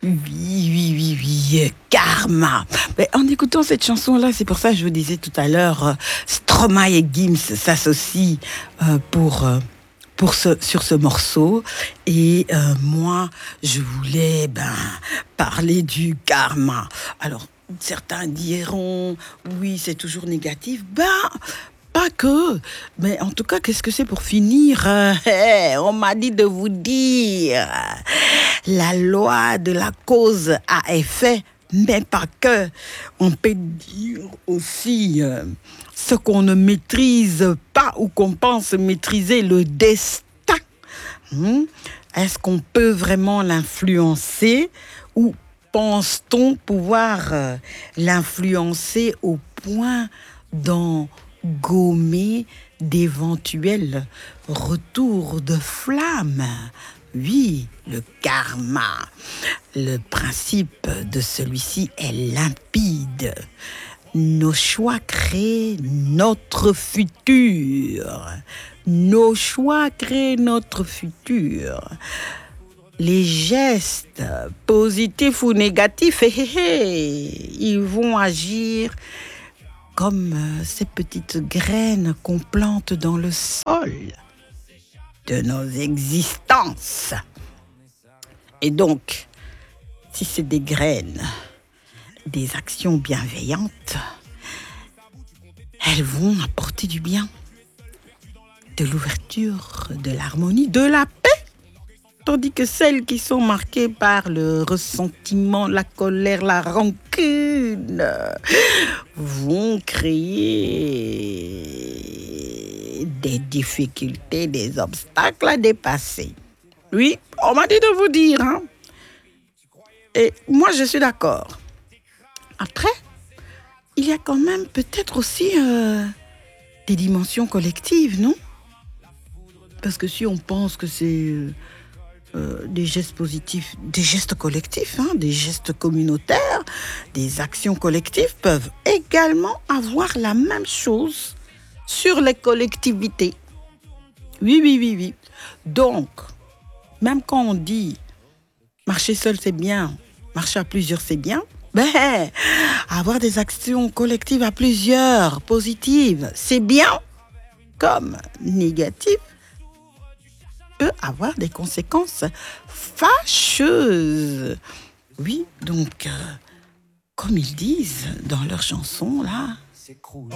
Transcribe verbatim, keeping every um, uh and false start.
Oui, oui, oui, oui, euh, Karma. Mais en écoutant cette chanson-là, c'est pour ça que je vous disais tout à l'heure, euh, Stromae et Gims s'associent euh, pour, euh, pour ce, sur ce morceau. Et euh, moi, je voulais ben, parler du karma. Alors, certains diront, oui, c'est toujours négatif. Ben, pas que. Mais en tout cas, qu'est-ce que c'est pour finir? Euh, hey, on m'a dit de vous dire. La loi de la cause à effet, mais pas que. On peut dire aussi euh, ce qu'on ne maîtrise pas ou qu'on pense maîtriser, le destin. Hmm? Est-ce qu'on peut vraiment l'influencer ou pense-t-on pouvoir euh, l'influencer au point d'en gommer d'éventuels retours de flamme? Oui, le karma. Le principe de celui-ci est limpide. Nos choix créent notre futur. Nos choix créent notre futur. Les gestes positifs ou négatifs, hé, hé, hé, ils vont agir comme euh, ces petites graines qu'on plante dans le sol de nos existences. Et donc, si c'est des graines, des actions bienveillantes, elles vont apporter du bien, de l'ouverture, de l'harmonie, de la paix. Tandis que celles qui sont marquées par le ressentiment, la colère, la rancune, vont créer des difficultés, des obstacles à dépasser. Oui, on m'a dit de vous dire, hein. Et moi, je suis d'accord. Après, il y a quand même peut-être aussi euh, des dimensions collectives, non? Parce que si on pense que c'est euh, euh, des gestes positifs, des gestes collectifs, hein, des gestes communautaires, des actions collectives peuvent également avoir la même chose sur les collectivités. Oui, oui, oui, oui. Donc, même quand on dit marcher seul c'est bien, marcher à plusieurs c'est bien, ben, avoir des actions collectives à plusieurs, positives, c'est bien, comme négatif, peut avoir des conséquences fâcheuses. Oui, donc, euh, comme ils disent dans leur chanson, là,